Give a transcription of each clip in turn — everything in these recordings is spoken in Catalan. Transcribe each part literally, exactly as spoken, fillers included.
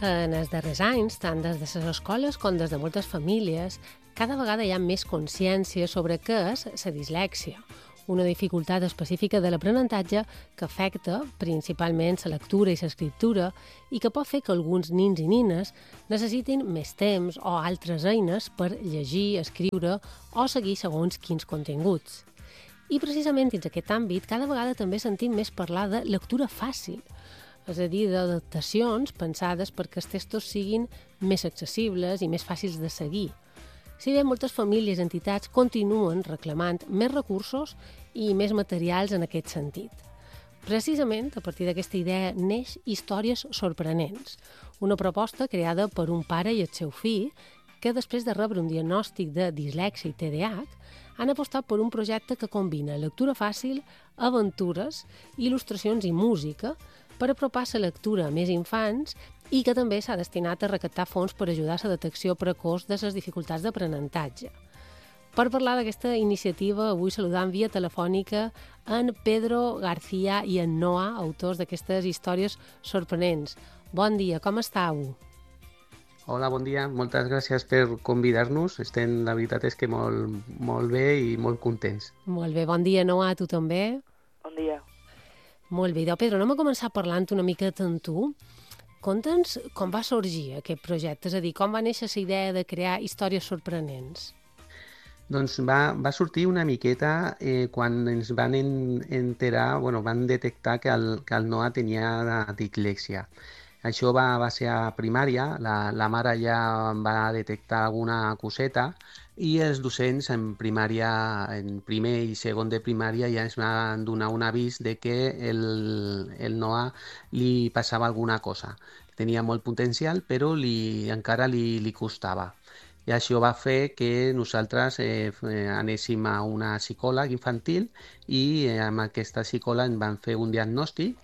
En els darrers anys, tant des de les escoles com des de moltes famílies, cada vegada hi ha més consciència sobre què és la dislèxia, una dificultat específica de l'aprenentatge que afecta principalment la lectura i l'escriptura i que pot fer que alguns nins i nines necessitin més temps o altres eines per llegir, escriure o seguir segons quins continguts. I precisament dins aquest àmbit cada vegada també sentim més parlar de lectura fàcil, és a dir, d'adaptacions pensades perquè els textos siguin més accessibles i més fàcils de seguir. Si bé moltes famílies i entitats continuen reclamant més recursos i més materials en aquest sentit. Precisament, a partir d'aquesta idea, neix Històries sorprenents, una proposta creada per un pare i el seu fill que, després de rebre un diagnòstic de dislèxia i T D A H, han apostat per un projecte que combina lectura fàcil, aventures, il·lustracions i música per apropar la lectura a més infants i que també s'ha destinat a recaptar fons per ajudar a la detecció precoç de les dificultats d'aprenentatge. Per parlar d'aquesta iniciativa, avui saludam via telefònica en Pedro García i en Noah, autors d'aquestes històries sorprenents. Bon dia, com estàu? Hola, bon dia. Moltes gràcies per convidar-nos. Estem, la veritat és que molt, molt bé i molt contents. Molt bé, bon dia, Noah, a tu també? Bon dia. Molt bé, idò, Pedro, anem a començar parlant una miqueta amb tu. Conta'ns com va sorgir aquest projecte, és a dir, com va néixer la idea de crear històries sorprenents? Doncs va, va sortir una miqueta eh, quan ens van en, enterar, bueno, van detectar que el, que el Noah tenia dislèxia. Això va, va ser a primària, la, la mare ja va detectar alguna coseta i els docents en primària, en primer i segon de primària, ja ens van donar un avís de que el, el Noah li passava alguna cosa. Tenia molt potencial, però li, encara li, li costava. I això va fer que nosaltres eh, anéssim a una psicòleg infantil i eh, amb aquesta psicòleg en van fer un diagnòstic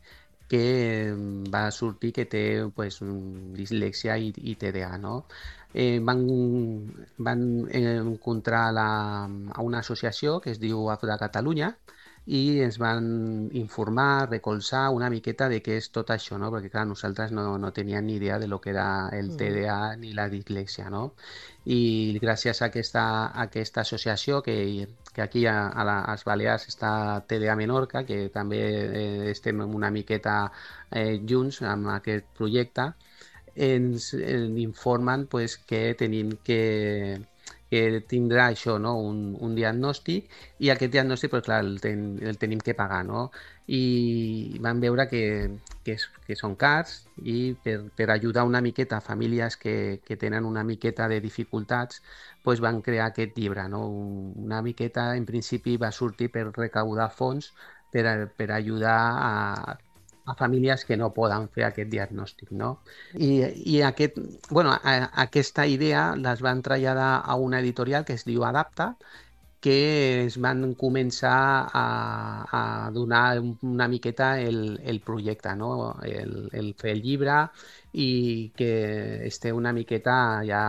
que va sortir que té pues, dislèxia i, i T D A H, no? Eh, van, van encontrar la, a una associació que es diu A F D A Catalunya i ens van informar, recolzar una miqueta de què és tot això, no? Perquè clar, nosaltres no, no teníem ni idea de lo que era el T D A H ni la dislèxia, no? I gràcies a aquesta, a aquesta associació que, que aquí a, a les Balears està T D A Menorca, que també eh, estem una miqueta eh, junts amb aquest projecte, ens, ens informen pues, que tenim que que tindrà això, no? un, un diagnòstic i aquest diagnòstic pues, clar, el, ten, el tenim que pagar, no? I vam veure que, que, és, que són cars i per, per ajudar una miqueta a famílies que, que tenen una miqueta de dificultats pues, van crear aquest llibre, no? Una miqueta en principi va sortir per recaudar fons per, per ajudar a a famílies que no poden fer aquest diagnòstic, no? I, i aquest, bueno, a, aquesta idea les van traslladar a una editorial que es diu Adapta, que es van començar a, a donar una miqueta el, el projecte, no? el, el fer el llibre i que esté una miqueta ja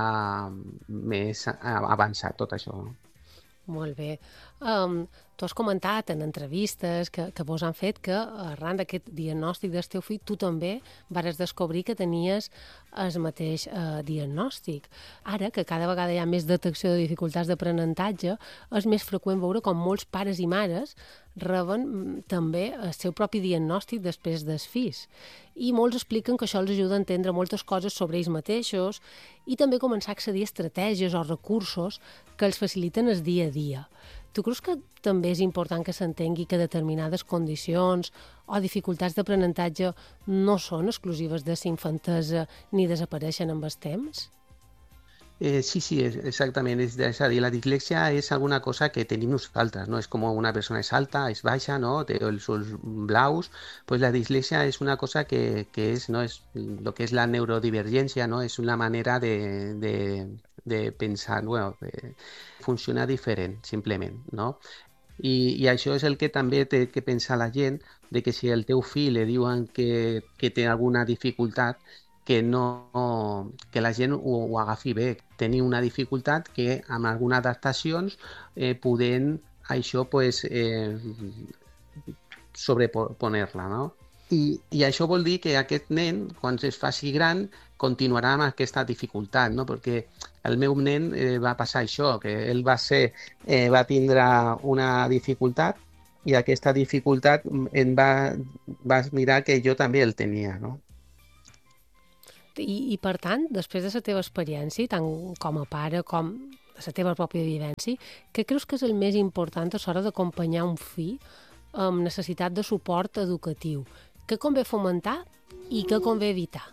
més avançat tot això. No? Molt bé. Um, tu has comentat en entrevistes que, que vos han fet que arran d'aquest diagnòstic del teu fill tu també vares descobrir que tenies el mateix eh, diagnòstic. Ara, que cada vegada hi ha més detecció de dificultats d'aprenentatge, és més freqüent veure com molts pares i mares reben també el seu propi diagnòstic després dels fills. I molts expliquen que això els ajuda a entendre moltes coses sobre ells mateixos i també començar a accedir a estratègies o recursos que els faciliten el dia a dia. Tu creus que també és important que s'entengui que determinades condicions o dificultats d'aprenentatge no són exclusives de la infantesa ni desapareixen amb el temps? Eh, sí, sí, exactament. És, és a dir, la dislèxia és alguna cosa que tenim nosaltres, no? És com una persona és alta, és baixa, no? Té els ulls blaus. Pues la dislèxia és una cosa que, que és, no? És lo que és la neurodivergència, no? És una manera de, de, de pensar, bueno, de funcionar diferent, simplement, no? I, I això és el que també té que pensar la gent, de que si al teu fill li diuen que, que té alguna dificultat, que, no, que la gent ho, ho agafi bé. Tenir una dificultat que amb algunes adaptacions eh, podem això pues, eh, sobreponer-la, no? I, I això vol dir que aquest nen, quan es faci gran, continuarà amb aquesta dificultat, no? Perquè el meu nen eh, va passar això, que ell va ser, eh, va tindre una dificultat i aquesta dificultat mm, em va, va mirar que jo també el tenia, no? I, I, per tant, després de la teva experiència, tant com a pare com de la teva pròpia vivència, què creus que és el més important a l'hora d'acompanyar un fill amb necessitat de suport educatiu? Què convé fomentar i què convé evitar?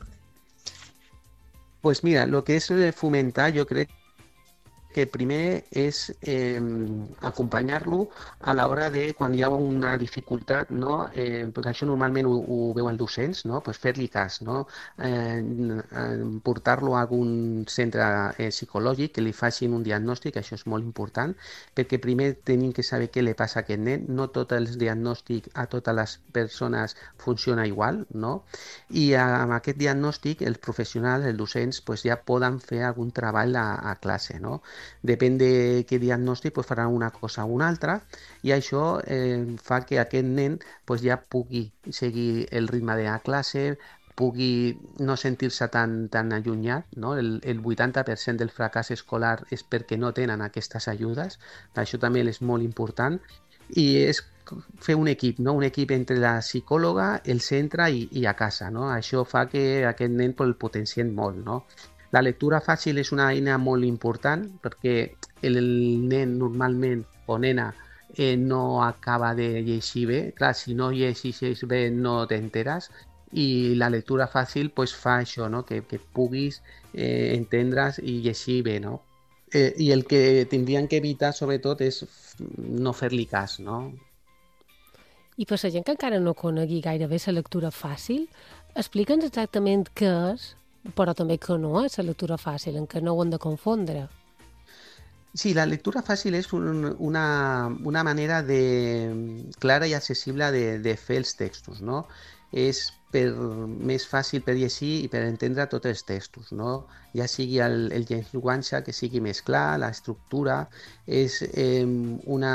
Pues mira, lo que es eh, fomentar, yo creo que primer és eh, acompanyar-lo a l'hora de quan hi ha una dificultat, no? Eh, perquè això normalment ho, ho veuen docents, no? Pues fer-li cas, no? Eh, portar-lo a algun centre eh, psicològic que li facin un diagnòstic, això és molt important, perquè primer tenim que saber què li passa a aquest nen, no tot el diagnòstic a totes les persones funciona igual, no? I amb aquest diagnòstic els professionals, els docents, pues ja poden fer algun treball a, a classe, no? Depèn de què diagnòstic pues, farà una cosa o una altra i això eh, fa que aquest nen pues, ja pugui seguir el ritme de la classe, pugui no sentir-se tan, tan allunyat, no? El, el vuitanta per cent del fracàs escolar és perquè no tenen aquestes ajudes, això també és molt important i és fer un equip, no? Un equip entre la psicòloga, el centre i, i a casa, no? Això fa que aquest nen pues, el potencien molt, no? La lectura fàcil és una eina molt important perquè el nen normalment o nena eh, no acaba de llegir bé. Clar, si no llegeixes bé no t'enteres i la lectura fàcil pues, fa això, no? que, que puguis eh, entendre's i llegir bé. No? Eh, I el que tindrien que evitar sobretot és no fer-li cas. No? I per la gent que encara no conegui gaire bé la lectura fàcil, explica'ns exactament què és, però també que no és la lectura fàcil, en què no ho hem de confondre. Sí, la lectura fàcil és un, una, una manera de, clara i accessible de, de fer els textos, no? És per, més fàcil per llegir i per entendre tots els textos, no? Ja sigui el, el llenguatge que sigui més clar, l'estructura, és eh, una,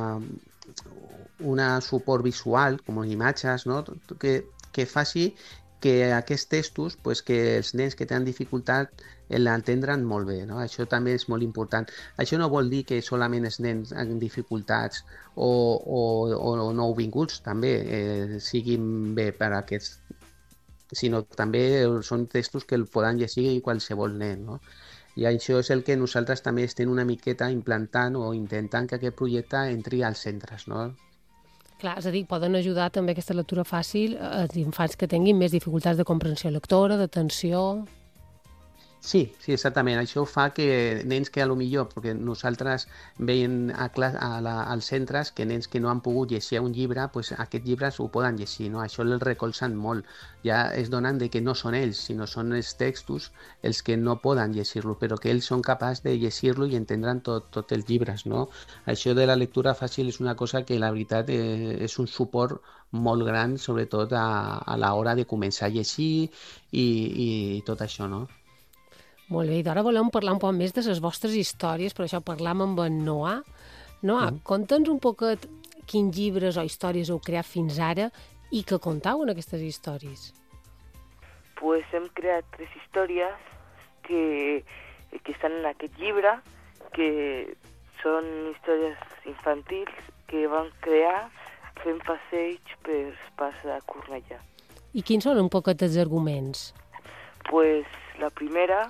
una suport visual, com imatges, no? que, que faci que aquests textos, pues, que els nens que tenen dificultat l'entendran molt bé, no? Això també és molt important. Això no vol dir que solament els nens amb dificultats o, o, o nouvinguts també eh, siguin bé per a aquests, sinó també són textos que el poden llegir qualsevol nen, no? I això és el que nosaltres també estem una miqueta implantant o intentant que aquest projecte entri als centres, no? Clar, és a dir, poden ajudar també aquesta lectura fàcil als infants que tinguin més dificultats de comprensió lectora, d'atenció... Sí, sí, exactament. Això fa que nens que a lo millor, perquè nosaltres veiem a clas a la, als centres que nens que no han pogut llegir un llibre, pues aquests llibres ho poden llegir, no? Això els recolzen molt. Ja es donen de que no són ells, sinó són els textos els que no poden llegir-lo, però que ells són capaços de llegir-lo i entendran tot, tot els llibres, no? Això de la lectura fàcil és una cosa que la veritat eh, és un suport molt gran, sobretot a, a l'hora de començar a llegir i, i tot això, no? Molt bé, i d'ara volem parlar un poc més de les vostres històries, per això parlam amb en Noà. Noà, mm. conta'ns un poquet quins llibres o històries heu creat fins ara i què contau en aquestes històries. Pues hem creat tres històries que, que estan en aquest llibre, que són històries infantils que van crear fent passeig per Pas de Cornellà. I quins són un poquet els arguments? Pues la primera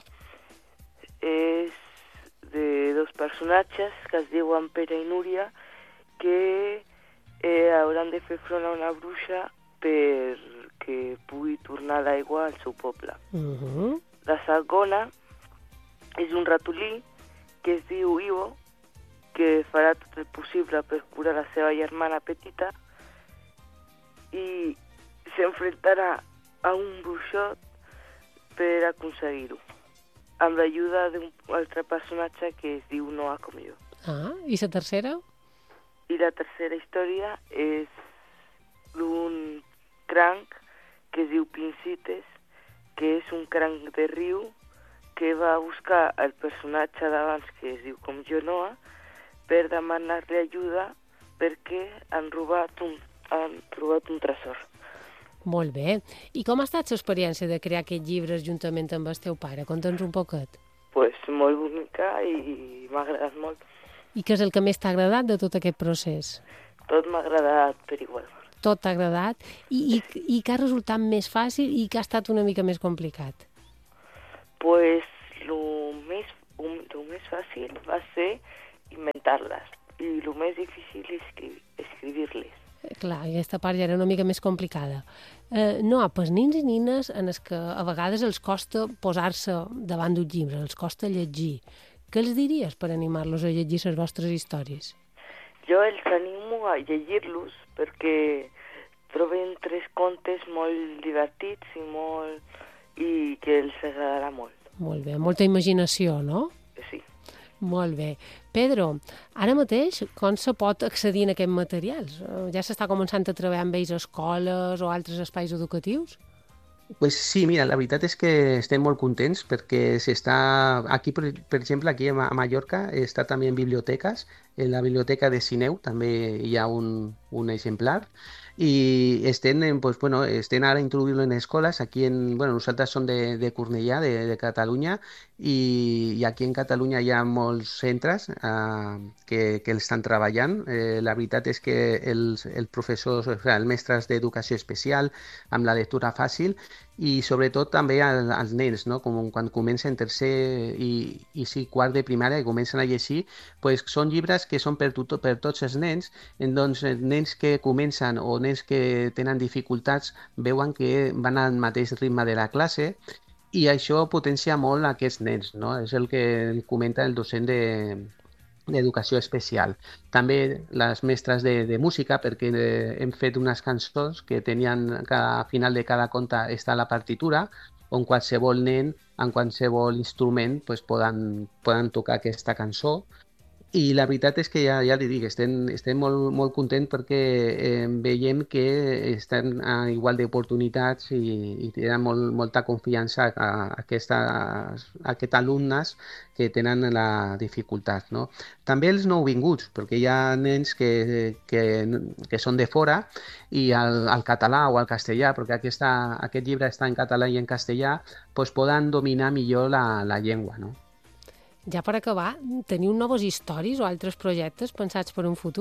és de dos personatges que es diuen Pere i Núria que eh, hauran de fer front a una bruixa perquè pugui tornar l'aigua al seu poble. Uh-huh. La segona és un ratolí que es diu Ivo, que farà tot el possible per curar la seva germana petita i s'enfrontarà a un bruixot per aconseguir-ho, amb l'ajuda d'un altre personatge que es diu Noah com jo. Ah, i la tercera? I la tercera història és d'un cranc que es diu Pincites, que és un cranc de riu que va a buscar el personatge d'abans que es diu com jo Noah per demanar-li ajuda perquè han robat un, han robat un tresor. Molt bé. I com ha estat l'experiència de crear aquests llibres juntament amb el teu pare? Conta'ns un poquet. Pues molt bonica i m'ha agradat molt. I què és el que més t'ha agradat de tot aquest procés? Tot m'ha agradat per igual. Tot t'ha agradat? I, i, i què ha resultat més fàcil i què ha estat una mica més complicat? Pues lo més, un, lo més fàcil va ser inventar-les i lo més difícil és escribir, escribir-les. Clar, aquesta part ja era una mica més complicada. Eh, no, pels nins i nines en els que a vegades els costa posar-se davant d'un llibre, els costa llegir. Què els diries per animar-los a llegir les vostres històries? Jo els animo a llegir-los perquè troben tres contes molt divertits i, molt... i que els agradarà molt. Molt bé, molta imaginació, no? Sí. Molt bé. Pedro, ara mateix com se pot accedir a aquests materials? Ja s'està començant a treballar amb ells a escoles o altres espais educatius? Pues sí, mira, la veritat és que estem molt contents perquè s'està... Aquí, per, per exemple, aquí a Mallorca està també en biblioteques. En la biblioteca de Sineu també hi ha un, un exemplar. I estem, pues, bueno, estem ara introduint-lo en escoles. Aquí en, bueno, nosaltres som de, de Cornellà, de, de Catalunya, i, i aquí en Catalunya hi ha molts centres eh, que, que estan treballant. Eh, la veritat és que els, els professors, o sigui, els mestres d'educació especial, amb la lectura fàcil, i sobretot també al, als nens, no? Com quan comencen tercer i, i sí, quart de primària i comencen a llegir, pues són llibres que són per, tot, per tots els nens. Doncs nens que comencen o nens que tenen dificultats veuen que van al mateix ritme de la classe i això potencia molt aquests nens, no? És el que comenta el docent de d'educació especial. També les mestres de, de música, perquè eh, hem fet unes cançons que tenien, que al final de cada conte està la partitura, on qualsevol nen, en qualsevol instrument, pues, poden, poden tocar aquesta cançó. I la veritat és que ja, ja li dic, estem, estem molt, molt contents perquè eh, veiem que estan a igual d'oportunitats i, i tenen molt, molta confiança a, a, aquestes, a aquests alumnes que tenen la dificultat, no? També els nouvinguts, perquè hi ha nens que, que, que són de fora i al, al català o al castellà, perquè aquesta, aquest llibre està en català i en castellà, doncs poden dominar millor la, la llengua, no? Ja per acabar, teniu noves històries o altres projectes pensats per un futur?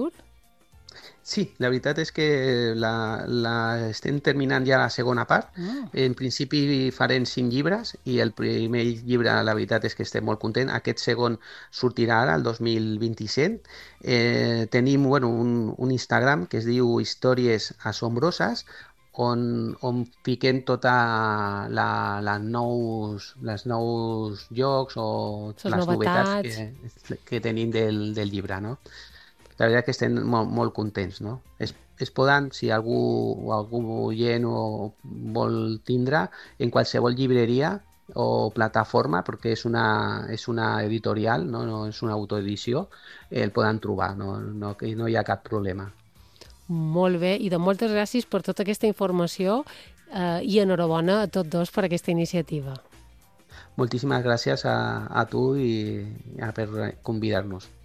Sí, la veritat és que la, la estem terminant ja la segona part. Mm. En principi farem cinc llibres i el primer llibre, la veritat és que estem molt contents. Aquest segon sortirà ara, el dos mil vint-i-set. Eh, tenim bueno, un, un Instagram que es diu Històries Assombroses, on, on fiquem tota la, la nous, les nous jocs o les, les novetats. novetats que, que tenim del, del llibre, no? La veritat que estem molt, molt contents, no? Es, es poden, si algú o algú oient o vol tindre, en qualsevol llibreria o plataforma, perquè és una, és una editorial, no, no és una autoedició, el poden trobar, no, no, que no hi ha cap problema. Molt bé, i de moltes gràcies per tota aquesta informació eh, i enhorabona a tots dos per aquesta iniciativa. Moltíssimes gràcies a, a tu i a per convidar-nos.